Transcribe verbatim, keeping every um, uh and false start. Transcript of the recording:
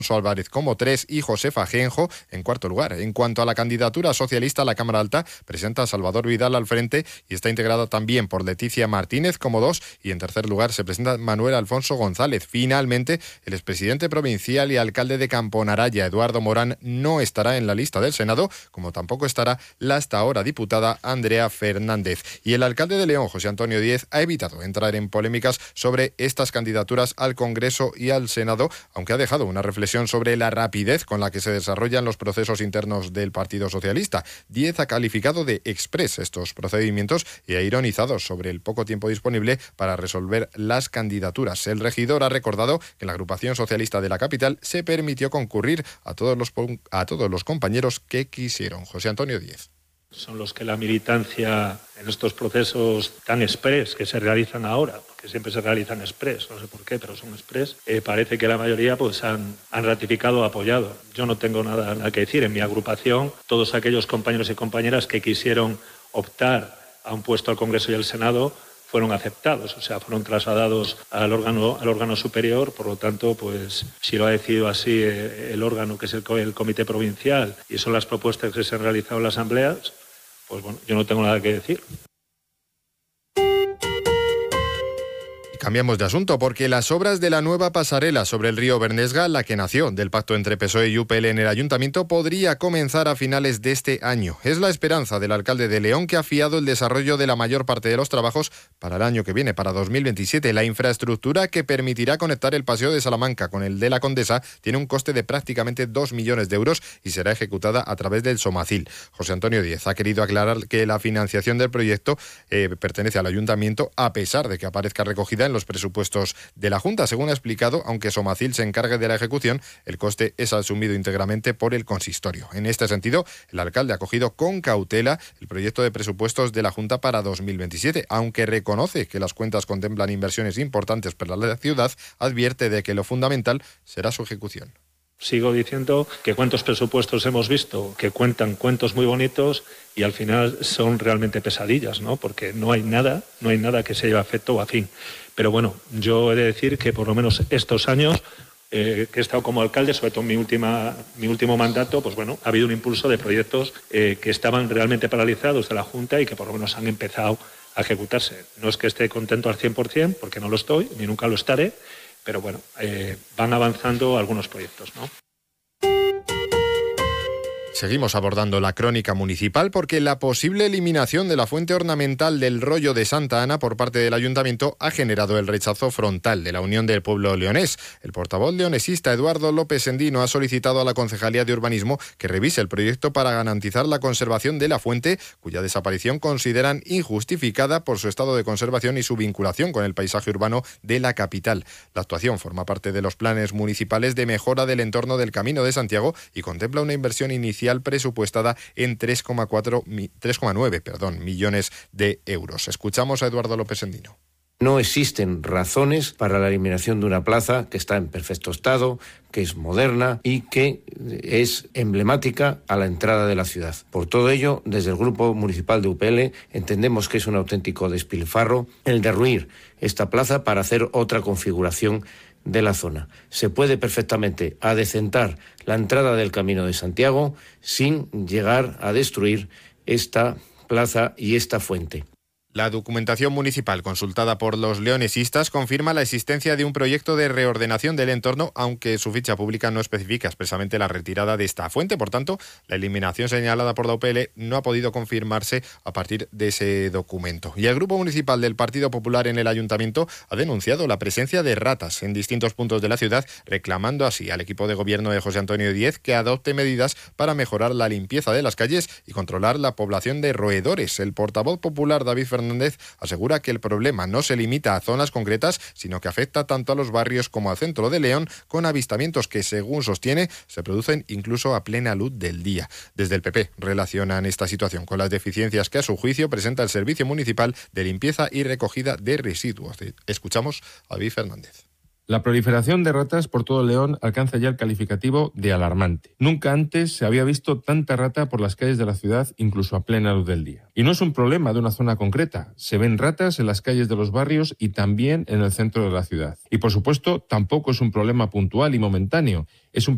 Álvarez como tres y Josefa Genjo en cuarto lugar. En cuanto a la candidatura socialista a la Cámara Alta, presenta a Salvador Vidal al frente y está integrada también por Leticia Martínez como dos, y en tercer lugar se presenta Manuel Alfonso González. Finalmente, el expresidente provincial y alcalde de Camponaraya, Eduardo Morán, no estará en la lista del Senado, como tampoco estará la hasta ahora diputada Andrea Fernández. Y el alcalde de León, José Antonio Díez, ha evitado entrar en polémicas sobre estas candidaturas al Congreso y al Senado, aunque ha dejado una reflexión sobre la rapidez con la que se desarrollan los procesos internos del Partido Socialista. Díez ha calificado de exprés estos procedimientos y ha ironizado sobre el poco tiempo disponible para resolver las candidaturas. El regidor ha recordado que la agrupación socialista de la capital se permitió concurrir a todos los, a todos los compañeros que quisieron. José Antonio Díez. Son los que la militancia en estos procesos tan exprés que se realizan ahora, porque siempre se realizan exprés, no sé por qué, pero son exprés, eh, parece que la mayoría pues han, han ratificado o apoyado. Yo no tengo nada, nada que decir. En mi agrupación, todos aquellos compañeros y compañeras que quisieron optar a un puesto al Congreso y al Senado fueron aceptados, o sea, fueron trasladados al órgano, al órgano superior. Por lo tanto, pues si lo ha decidido así el órgano, que es el, el Comité Provincial, y son las propuestas que se han realizado en las asambleas, pues bueno, yo no tengo nada que decir. Cambiamos de asunto porque las obras de la nueva pasarela sobre el río Bernesga, la que nació del pacto entre P S O E y U P L en el Ayuntamiento, podría comenzar a finales de este año. Es la esperanza del alcalde de León, que ha fiado el desarrollo de la mayor parte de los trabajos para el año que viene, para dos mil veintisiete. La infraestructura que permitirá conectar el Paseo de Salamanca con el de la Condesa tiene un coste de prácticamente dos millones de euros y será ejecutada a través del Somacil. José Antonio Díez ha querido aclarar que la financiación del proyecto eh, pertenece al Ayuntamiento, a pesar de que aparezca recogida en los presupuestos de la Junta. Según ha explicado, aunque Somacil se encargue de la ejecución, el coste es asumido íntegramente por el consistorio. En este sentido, el alcalde ha acogido con cautela el proyecto de presupuestos de la Junta para dos mil veintisiete, aunque reconoce que las cuentas contemplan inversiones importantes para la ciudad, advierte de que lo fundamental será su ejecución. Sigo diciendo que cuántos presupuestos hemos visto que cuentan cuentos muy bonitos y al final son realmente pesadillas, ¿no? Porque no hay nada, no hay nada que se lleve a efecto o a fin. Pero bueno, yo he de decir que por lo menos estos años eh, que he estado como alcalde, sobre todo en mi, última, mi último mandato, pues bueno, ha habido un impulso de proyectos eh, que estaban realmente paralizados de la Junta y que por lo menos han empezado a ejecutarse. No es que esté contento al cien por ciento, porque no lo estoy, ni nunca lo estaré, pero bueno, eh, van avanzando algunos proyectos, ¿no? Seguimos abordando la crónica municipal porque la posible eliminación de la fuente ornamental del Rollo de Santa Ana por parte del Ayuntamiento ha generado el rechazo frontal de la Unión del Pueblo Leonés. El portavoz leonesista Eduardo López Endino ha solicitado a la Concejalía de Urbanismo que revise el proyecto para garantizar la conservación de la fuente, cuya desaparición consideran injustificada por su estado de conservación y su vinculación con el paisaje urbano de la capital. La actuación forma parte de los planes municipales de mejora del entorno del Camino de Santiago y contempla una inversión inicial presupuestada en tres coma nueve perdón, millones de euros. Escuchamos a Eduardo López Endino. No existen razones para la eliminación de una plaza que está en perfecto estado, que es moderna y que es emblemática a la entrada de la ciudad. Por todo ello, desde el Grupo Municipal de U P L entendemos que es un auténtico despilfarro el derruir esta plaza para hacer otra configuración de la zona. Se puede perfectamente adecentar la entrada del Camino de Santiago sin llegar a destruir esta plaza y esta fuente. La documentación municipal consultada por los leonesistas confirma la existencia de un proyecto de reordenación del entorno, aunque su ficha pública no especifica expresamente la retirada de esta fuente. Por tanto, la eliminación señalada por la U P L no ha podido confirmarse a partir de ese documento. Y el Grupo Municipal del Partido Popular en el Ayuntamiento ha denunciado la presencia de ratas en distintos puntos de la ciudad, reclamando así al equipo de gobierno de José Antonio Díez que adopte medidas para mejorar la limpieza de las calles y controlar la población de roedores. El portavoz popular David Fernández Fernández asegura que el problema no se limita a zonas concretas, sino que afecta tanto a los barrios como al centro de León, con avistamientos que, según sostiene, se producen incluso a plena luz del día. Desde el P P relacionan esta situación con las deficiencias que, a su juicio, presenta el Servicio Municipal de Limpieza y Recogida de Residuos. Escuchamos a David Fernández. La proliferación de ratas por todo León alcanza ya el calificativo de alarmante. Nunca antes se había visto tanta rata por las calles de la ciudad, incluso a plena luz del día. Y no es un problema de una zona concreta. Se ven ratas en las calles de los barrios y también en el centro de la ciudad. Y por supuesto, tampoco es un problema puntual y momentáneo. Es un